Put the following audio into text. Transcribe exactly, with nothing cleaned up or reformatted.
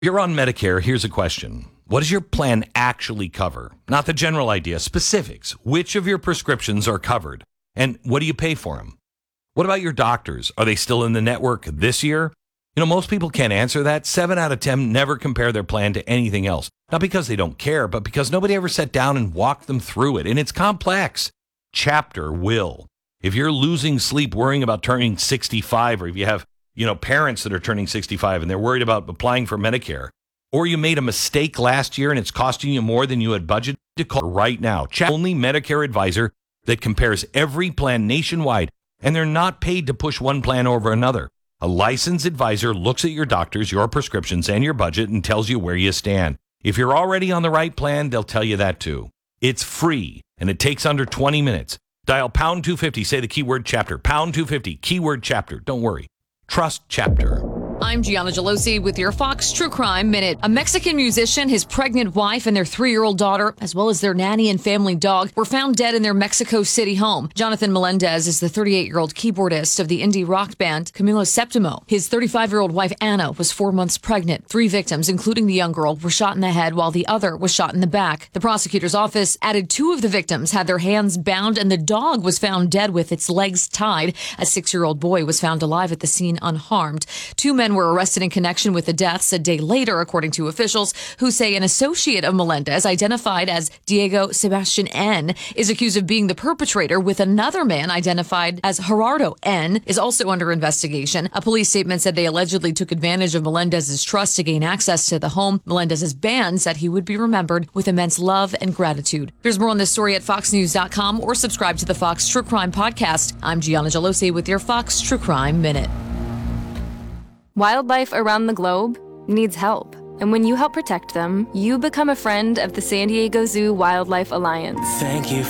You're on Medicare. Here's a question. What does your plan actually cover? Not the general idea, specifics. Which of your prescriptions are covered? And what do you pay for them? What about your doctors? Are they still in the network this year? You know, most people can't answer that. Seven out of ten never compare their plan to anything else. Not because they don't care, but because nobody ever sat down and walked them through it. And it's complex. Chapter will. If you're losing sleep worrying about turning sixty-five, or if you have, you know, parents that are turning sixty-five and they're worried about applying for Medicare, or you made a mistake last year and it's costing you more than you had budgeted, to call right now. Chapter, only Medicare advisor that compares every plan nationwide, and they're not paid to push one plan over another. A licensed advisor looks at your doctors, your prescriptions, and your budget and tells you where you stand. If you're already on the right plan, they'll tell you that too. It's free, and it takes under twenty minutes. Dial pound two fifty, say the keyword chapter. Pound two fifty, keyword chapter. Don't worry. Trust Chapter. I'm Gianna Gelosi with your Fox True Crime Minute. A Mexican musician, his pregnant wife, and their three-year-old daughter, as well as their nanny and family dog, were found dead in their Mexico City home. Jonathan Melendez is the thirty-eight-year-old keyboardist of the indie rock band Camilo Septimo. His thirty-five-year-old wife, Anna, was four months pregnant. Three victims, including the young girl, were shot in the head, while the other was shot in the back. The prosecutor's office added two of the victims had their hands bound, and the dog was found dead with its legs tied. A six-year-old boy was found alive at the scene unharmed. Two men were arrested in connection with the deaths a day later, according to officials who say an associate of Melendez, identified as Diego Sebastian N., is accused of being the perpetrator, with another man identified as Gerardo N. is also under investigation. A police statement said they allegedly took advantage of Melendez's trust to gain access to the home. Melendez's band said he would be remembered with immense love and gratitude. There's more on this story at fox news dot com or subscribe to the Fox True Crime Podcast. I'm Gianna Gelosi with your Fox True Crime Minute. Wildlife around the globe needs help. And when you help protect them, you become a friend of the San Diego Zoo Wildlife Alliance. Thank you